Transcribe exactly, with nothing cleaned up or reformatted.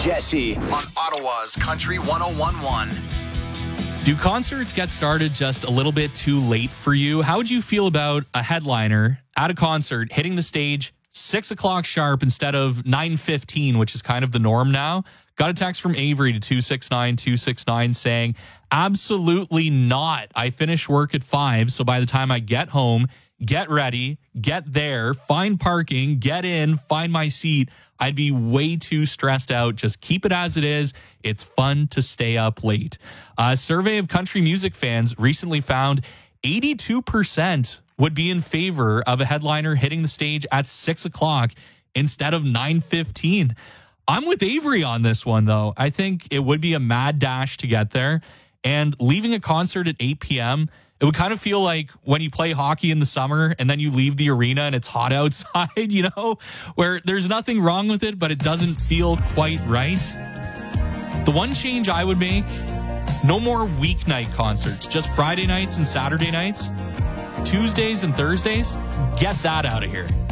Jesse on Ottawa's Country one oh one point one. Do concerts get started just a little bit too late for you? How would you feel about a headliner at a concert hitting the stage six o'clock sharp instead of nine fifteen, which is kind of the norm now? Got a text from Avery to two six nine two six nine saying, absolutely not. I finish work at five, so by the time I get home, get ready, get there, find parking, get in, find my seat, I'd be way too stressed out. Just keep it as it is. It's fun to stay up late. A survey of country music fans recently found eighty-two percent would be in favor of a headliner hitting the stage at six o'clock instead of nine fifteen. I'm with Avery on this one, though. I think it would be a mad dash to get there. And leaving a concert at eight p.m., it would kind of feel like when you play hockey in the summer and then you leave the arena and it's hot outside, you know, where there's nothing wrong with it, but it doesn't feel quite right. The one change I would make, no more weeknight concerts, just Friday nights and Saturday nights. Tuesdays and Thursdays, get that out of here.